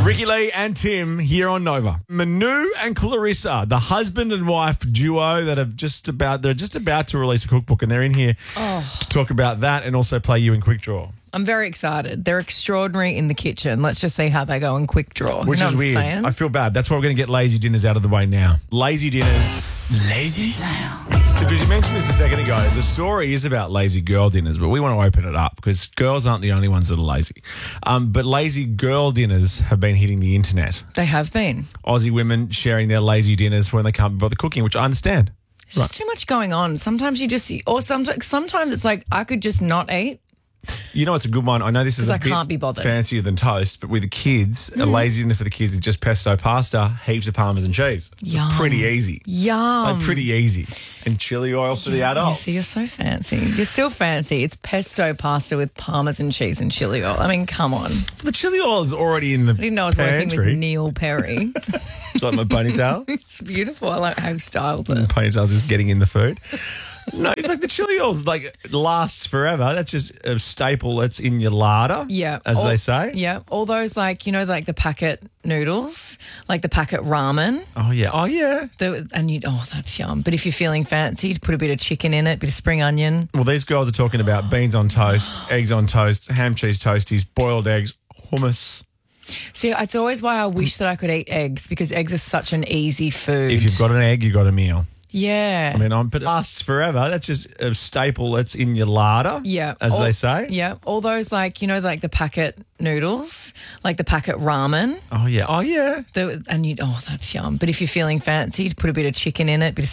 Ricky Lee and Tim here on Nova. Manu and Clarissa, the husband and wife duo that have just about to release a cookbook, and they're in here to talk about that and also play you in Quick Draw. I'm very excited. They're extraordinary in the kitchen. Let's just see how they go in Quick Draw. Which is weird. Saying? I feel bad. That's why we're going to get lazy dinners out of the way now. Lazy dinners. Lazy town. Because you mentioned this a second ago, the story is about lazy girl dinners, but we want to open it up because girls aren't the only ones that are lazy. But lazy girl dinners have been hitting the internet. They have been. Aussie women sharing their lazy dinners when they can't bother cooking, which I understand. There's just too much going on. Sometimes you just, or sometimes it's like I could just not eat. You know, it's a good one. I know this is a bit can't be bothered. fancier than toast, but with the kids, a lazy dinner for the kids is just pesto pasta, heaps of parmesan cheese. Yum. Pretty easy. Yum. Like pretty easy. And chili oil for the adults. See, you're so fancy. You're still fancy. It's pesto pasta with parmesan cheese and chili oil. I mean, come on. The chili oil is already in the I didn't know I was working with Neil Perry. Do you like my ponytail? It's beautiful. I like how you've styled it. Ponytail's just getting in the food. No, like the chili oil's like lasts forever. That's just a staple that's in your larder. Yeah. As they say. Yeah. All those like the packet noodles, like the packet ramen. Oh, yeah. Oh, yeah. That's yum. But if you're feeling fancy, put a bit of chicken in it, a bit of spring onion. Well, these girls are talking about beans on toast, eggs on toast, ham cheese toasties, boiled eggs, hummus. See, it's always why I wish that I could eat eggs because eggs are such an easy food. If you've got an egg, you've got a meal. Yeah. I mean, but it lasts forever. That's just a staple that's in your larder. Yeah. As they say. Yeah. All those the packet noodles, like the packet ramen. Oh, yeah. Oh, yeah. That's yum. But if you're feeling fancy, put a bit of chicken in it, a bit of